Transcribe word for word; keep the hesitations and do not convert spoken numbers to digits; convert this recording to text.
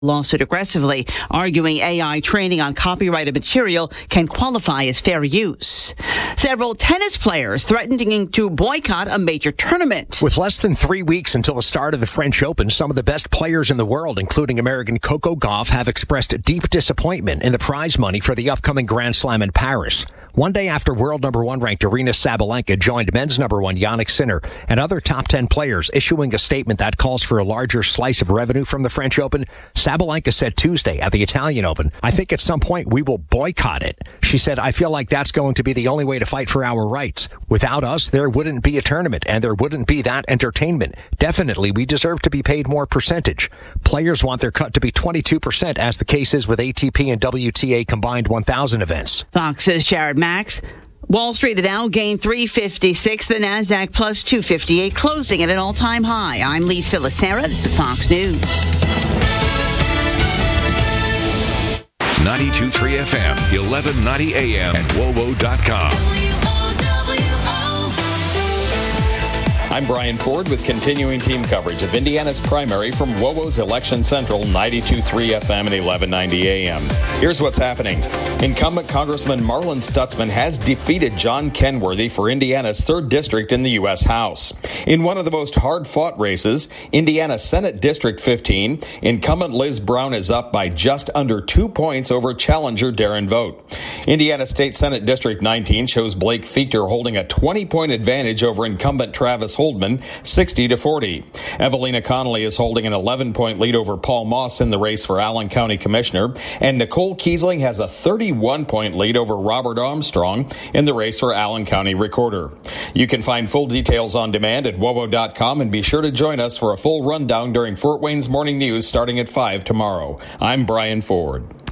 lawsuit aggressively, arguing A I training on copyrighted material can qualify as fair use. Several tennis players threatening to boycott a major tournament. With less than three weeks until the start of the French Open, some of the best players in the world, including American Coco Gauff, have expressed deep disappointment in the prize money for the upcoming Grand Slam in Paris. One day after world number one ranked Aryna Sabalenka joined men's number one Jannik Sinner and other top ten players issuing a statement that calls for a larger slice of revenue from the French Open, Sabalenka said Tuesday at the Italian Open, "I think at some point we will boycott it." She said, "I feel like that's going to be the only way to fight for our rights. Without us, there wouldn't be a tournament and there wouldn't be that entertainment. Definitely, we deserve to be paid more percentage. Players want their cut to be twenty-two percent, as the case is with A T P and W T A combined one thousand events." Fox's Jared Max. Wall Street, the Dow gained three fifty-six, the Nasdaq plus two fifty-eight, closing at an all-time high. I'm Lisa Lacera. This is Fox News. ninety-two point three F M, eleven ninety A M, and W O W O dot com. I'm Brian Ford with continuing team coverage of Indiana's primary from W O W O's Election Central, ninety-two point three F M and eleven ninety A M. Here's what's happening. Incumbent Congressman Marlin Stutzman has defeated John Kenworthy for Indiana's third district in the U S House. In one of the most hard-fought races, Indiana Senate District fifteen, incumbent Liz Brown is up by just under two points over challenger Darren Vogt. Indiana State Senate District nineteen shows Blake Fichter holding a twenty-point advantage over incumbent Travis Holdman, sixty to forty. Evelina Connolly is holding an eleven-point lead over Paul Moss in the race for Allen County Commissioner, and Nicole Kiesling has a thirty-one-point lead over Robert Armstrong in the race for Allen County Recorder. You can find full details on demand at W O W O dot com, and be sure to join us for a full rundown during Fort Wayne's Morning News starting at five tomorrow. I'm Brian Ford.